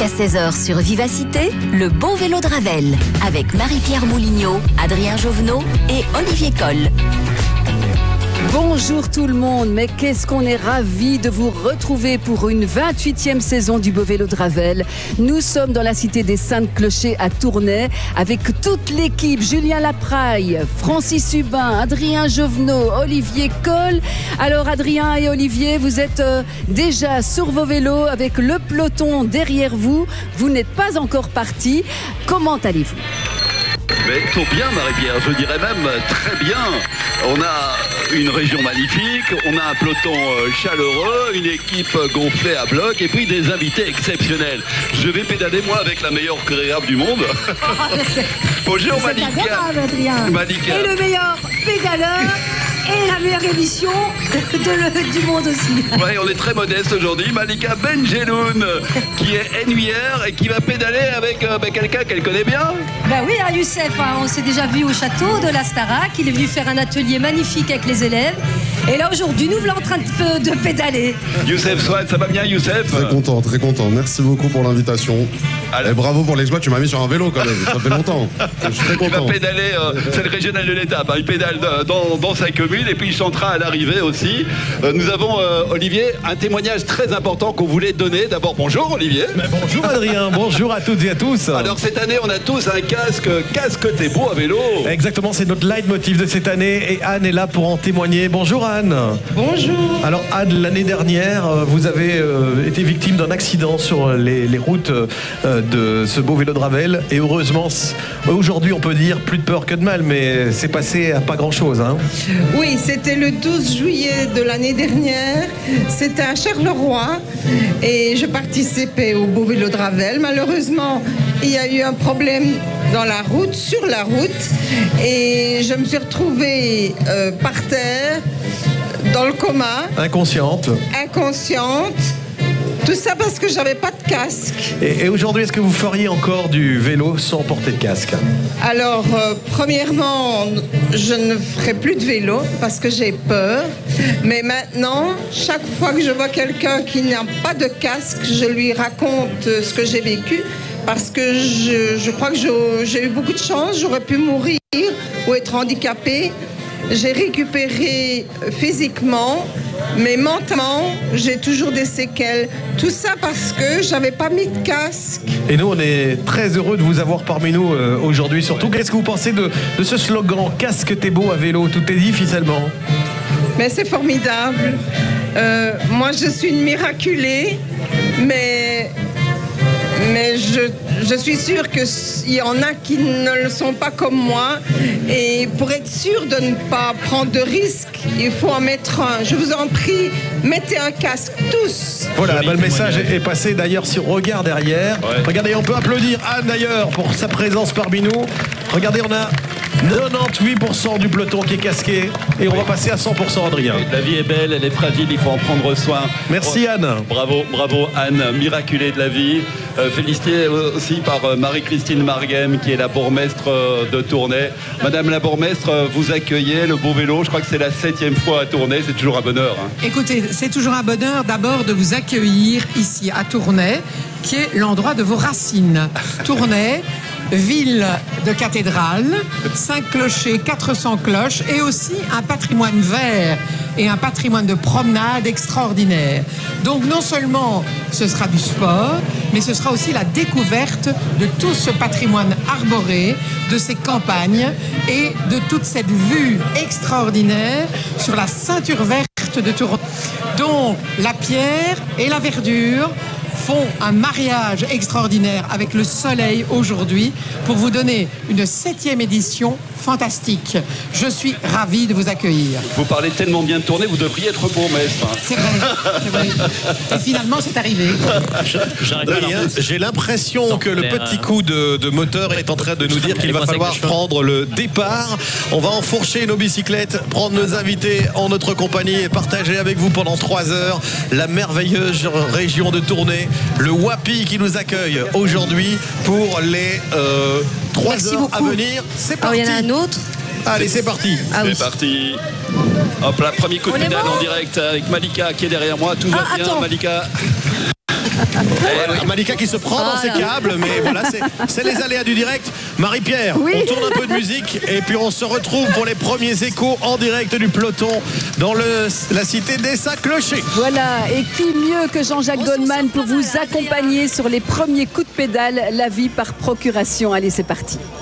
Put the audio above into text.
jusqu'à 16h sur Vivacité, le beau vélo de Ravel, avec Marie-Pierre Moulignot, Adrien Jovenot et Olivier Coll. Bonjour tout le monde, mais qu'est-ce qu'on est ravis de vous retrouver pour une 28e saison du Beau Vélo de Ravel. Nous sommes dans la cité des Saintes-Clochers à Tournai avec toute l'équipe, Julien Lapraille, Francis Hubin, Adrien Jovenot, Olivier Coll. Alors Adrien et Olivier, vous êtes déjà sur vos vélos avec le peloton derrière vous. Vous n'êtes pas encore partis. Comment allez-vous ? Mais plutôt bien, Marie-Pierre, je dirais même très bien. On a une région magnifique, on a un peloton chaleureux, une équipe gonflée à bloc et puis des invités exceptionnels. Je vais pédaler moi avec la meilleure chorégraphe du monde. Bonjour Malika. Malika. Et le meilleur pédaleur. Et la meilleure émission du monde aussi. Ouais, on est très modeste aujourd'hui. Malika Benjeloun, qui est ennuyère et qui va pédaler avec quelqu'un qu'elle connaît bien. Ben oui, Youssef, on s'est déjà vu au château de la Starac. Il est venu faire un atelier magnifique avec les élèves. Et là, aujourd'hui, nous voilà en train de pédaler. Youssef Swan, ça va bien, Youssef ? Très content, très content. Merci beaucoup pour l'invitation. Et bravo pour l'exploit, tu m'as mis sur un vélo quand même. Ça fait longtemps. Je suis très content. Il va pédaler, c'est le régional de l'étape. Il pédale dans sa commune et puis il chantera à l'arrivée aussi. Nous avons, Olivier, un témoignage très important qu'on voulait donner. D'abord, bonjour Olivier. Mais bonjour Adrien, bonjour à toutes et à tous. Alors cette année, on a tous un casque t'es beau à vélo. Exactement, c'est notre leitmotiv de cette année et Anne est là pour en témoigner. Bonjour Anne. Bonjour. Alors Anne, l'année dernière, vous avez été victime d'un accident sur les routes de ce beau vélo de Ravel et heureusement, aujourd'hui on peut dire plus de peur que de mal, mais c'est passé à pas grand chose. Hein. Oui, c'était le 12 juillet de l'année dernière, c'était à Charleroi et je participais au beau vélo de Ravel. Malheureusement, il y a eu un problème sur la route et je me suis retrouvée par terre, dans le coma. Inconsciente. Tout ça parce que j'avais pas de casque. Et aujourd'hui, est-ce que vous feriez encore du vélo sans porter de casque ? Alors, premièrement, je ne ferai plus de vélo parce que j'ai peur. Mais maintenant, chaque fois que je vois quelqu'un qui n'a pas de casque, je lui raconte ce que j'ai vécu. Parce que je crois que j'ai eu beaucoup de chance. J'aurais pu mourir ou être handicapée. J'ai récupéré physiquement, mais mentalement, j'ai toujours des séquelles. Tout ça parce que j'avais pas mis de casque. Et nous, on est très heureux de vous avoir parmi nous aujourd'hui. Surtout, qu'est-ce que vous pensez de ce slogan « Casque, t'es beau à vélo », tout est dit finalement. Mais c'est formidable. Moi, je suis une miraculée, mais je suis sûre qu'il y en a qui ne le sont pas comme moi. Et pour être sûr de ne pas prendre de risques, il faut en mettre un. Je vous en prie, mettez un casque, tous. Voilà, le message est passé d'ailleurs sur Regard derrière. Ouais. Regardez, on peut applaudir Anne d'ailleurs pour sa présence parmi nous. Regardez, on a 98% du peloton qui est casqué et on va passer à 100%, Adrien. La vie est belle, elle est fragile, il faut en prendre soin. Merci Anne. Bravo Anne, miraculée de la vie. Félicité aussi par Marie-Christine Marguem qui est la bourgmestre de Tournai. Madame la bourgmestre, vous accueillez le beau vélo, je crois que c'est la 7e fois à Tournai, c'est toujours un bonheur. Hein. Écoutez, c'est toujours un bonheur d'abord de vous accueillir ici à Tournai, qui est l'endroit de vos racines. Tournai, ville de cathédrale, 5 clochers, 400 cloches et aussi un patrimoine vert et un patrimoine de promenade extraordinaire. Donc non seulement ce sera du sport, mais ce sera aussi la découverte de tout ce patrimoine arboré, de ces campagnes et de toute cette vue extraordinaire sur la ceinture verte de Tournai. Donc la pierre et la verdure font un mariage extraordinaire avec le soleil aujourd'hui pour vous donner une 7e édition fantastique. Je suis ravi de vous accueillir. Vous parlez tellement bien de Tournai, vous devriez être bourgmestre. C'est vrai. Et finalement, c'est arrivé. J'ai l'impression que le petit coup de moteur est en train de nous dire qu'il va falloir prendre le départ. On va enfourcher nos bicyclettes, prendre nos invités en notre compagnie et partager avec vous pendant 3 heures la merveilleuse région de Tournai, le WAPI qui nous accueille aujourd'hui pour les 3 heures à venir. C'est parti. Il y en a un autre. Allez, c'est parti. C'est parti. Hop là, premier coup de pédale en direct avec Malika qui est derrière moi. Tout va bien, attends. Malika. Malika qui se prend dans ses câbles, mais voilà, c'est les aléas du direct. Marie-Pierre, on tourne un peu de musique et puis on se retrouve pour les premiers échos en direct du peloton dans la cité des Saints-Clochers. Voilà, et qui mieux que Jean-Jacques Goldman pour vous accompagner sur les premiers coups de pédale, la vie par procuration. Allez, c'est parti.